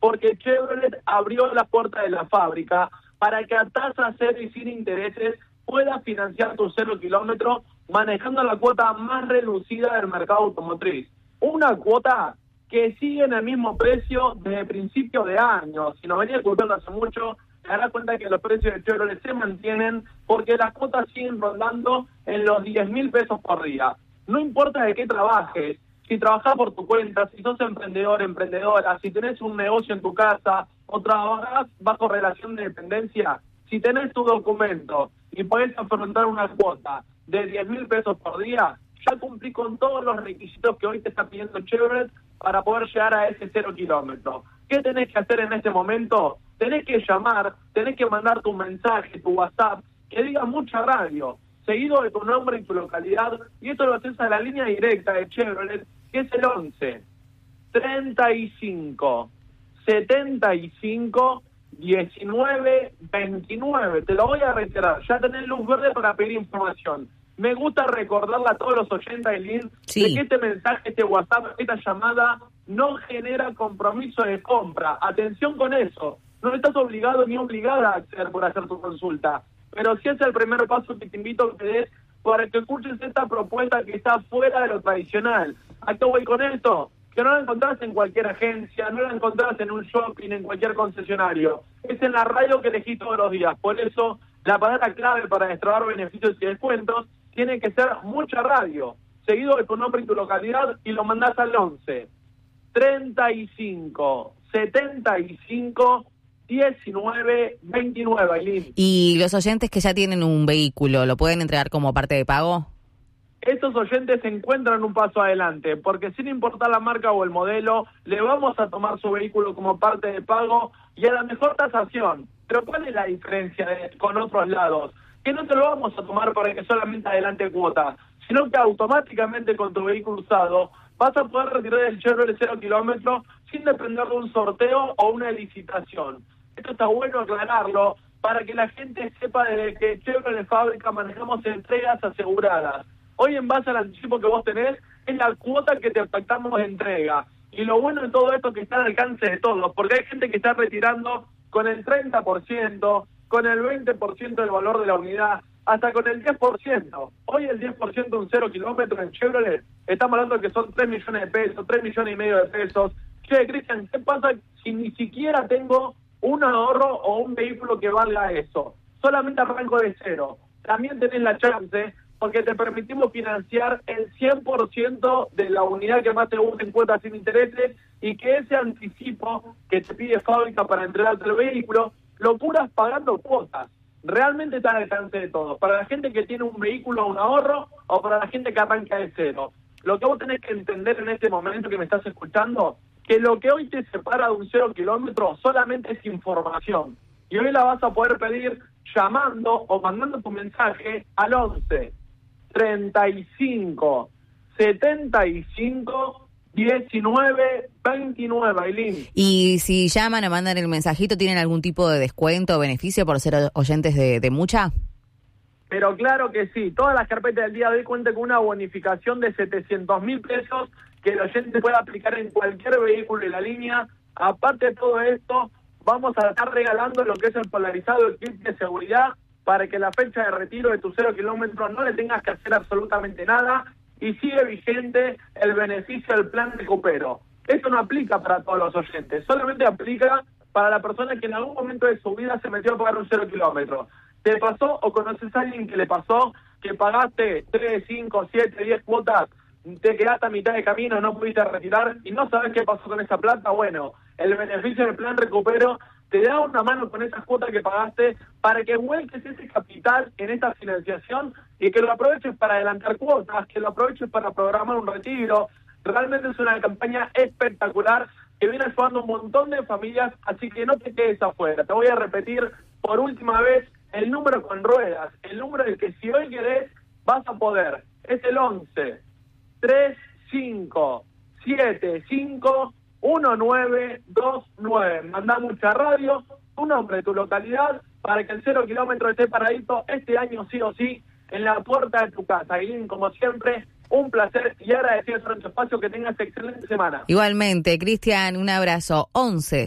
porque Chevrolet abrió la puerta de la fábrica para que a tasa cero y sin intereses puedas financiar tu 0 kilómetro manejando la cuota más reducida del mercado automotriz. Una cuota que sigue en el mismo precio desde principios de año. Si nos venía escuchando hace mucho, te darás cuenta que los precios de Chevrolet se mantienen porque las cuotas siguen rondando en los 10.000 pesos por día. No importa de qué trabajes, si trabajás por tu cuenta, si sos emprendedor, emprendedora, si tenés un negocio en tu casa o trabajás bajo relación de dependencia, si tenés tu documento y podés afrontar una cuota de 10.000 pesos por día, ya cumplí con todos los requisitos que hoy te está pidiendo Chevrolet para poder llegar a ese 0 kilómetro. ¿Qué tenés que hacer en este momento? Tenés que llamar, tenés que mandar tu mensaje, tu WhatsApp, que diga mucha radio, seguido de tu nombre y tu localidad, y esto lo haces a la línea directa de Chevrolet, que es el 11 35 75 19 29. Te lo voy a reiterar, ya tenés luz verde para pedir información. Me gusta recordarle a todos los oyentes del IN de que este mensaje, este WhatsApp, esta llamada no genera compromiso de compra. Atención con eso. No estás obligado ni obligada a acceder por hacer tu consulta. Pero sí es el primer paso que te invito a que des para que escuches esta propuesta que está fuera de lo tradicional. ¿A qué voy con esto? Que no la encontrás en cualquier agencia, no la encontrás en un shopping, en cualquier concesionario. Es en la radio que elegís todos los días. Por eso, la palabra clave para destrabar beneficios y descuentos tiene que ser mucha radio, seguido de tu nombre y tu localidad, y lo mandás al 11 35 75 19 29, Ailín. ¿Y los oyentes que ya tienen un vehículo, lo pueden entregar como parte de pago? Estos oyentes se encuentran un paso adelante, porque sin importar la marca o el modelo, le vamos a tomar su vehículo como parte de pago y a la mejor tasación. Pero ¿cuál es la diferencia con otros lados? Que no te lo vamos a tomar para que solamente adelante cuota, sino que automáticamente con tu vehículo usado vas a poder retirar el Chevrolet 0 kilómetro sin depender de un sorteo o una licitación. Esto está bueno aclararlo para que la gente sepa de que Chevrolet Fábrica manejamos entregas aseguradas. Hoy, en base al anticipo que vos tenés, es la cuota que te pactamos de entrega. Y lo bueno de todo esto es que está al alcance de todos, porque hay gente que está retirando con el 30%, con el 20% del valor de la unidad, hasta con el 10%. Hoy el 10% de un 0 kilómetro en Chevrolet, estamos hablando de que son 3 millones de pesos, 3 millones y medio de pesos. Che, Cristian, ¿qué pasa si ni siquiera tengo un ahorro o un vehículo que valga eso? Solamente arranco de cero. También tenés la chance, porque te permitimos financiar el 100% de la unidad que más te guste en cuotas sin intereses, y que ese anticipo que te pide fábrica para entregarte el vehículo lo curas pagando cuotas. Realmente está al alcance de todos. Para la gente que tiene un vehículo, un ahorro, o para la gente que arranca de cero. Lo que vos tenés que entender en este momento que me estás escuchando, que lo que hoy te separa de un 0 kilómetro solamente es información. Y hoy la vas a poder pedir llamando o mandando tu mensaje al 11 35 75 19 29, Ailín. Y si llaman o mandan el mensajito, ¿tienen algún tipo de descuento o beneficio por ser oyentes de Mucha? Pero claro que sí. Todas las carpetas del día de hoy cuentan con una bonificación de 700.000 pesos que el oyente puede aplicar en cualquier vehículo de la línea. Aparte de todo esto, vamos a estar regalando lo que es el polarizado, el kit de seguridad, para que la fecha de retiro de tu 0 kilómetros no le tengas que hacer absolutamente nada, y sigue vigente el beneficio del plan Recupero. Esto no aplica para todos los oyentes, solamente aplica para la persona que en algún momento de su vida se metió a pagar un 0 kilómetro. ¿Te pasó o conoces a alguien que le pasó que pagaste 3, 5, 7, 10 cuotas, te quedaste a mitad de camino, no pudiste retirar y no sabes qué pasó con esa plata? Bueno, el beneficio del plan Recupero te da una mano con esas cuotas que pagaste para que vuelques ese capital en esta financiación y que lo aproveches para adelantar cuotas, que lo aproveches para programar un retiro. Realmente es una campaña espectacular que viene ayudando a un montón de familias, así que no te quedes afuera. Te voy a repetir por última vez el número con ruedas, el número del que si hoy querés vas a poder. Es el 11 35 75 1929. Mandá Mucha radio, tu nombre, tu localidad, para que el 0 kilómetro esté paradito este año sí o sí en la puerta de tu casa. Ailín, como siempre, un placer y agradecido por tu espacio. Que tengas excelente semana. Igualmente, Cristian, un abrazo. 11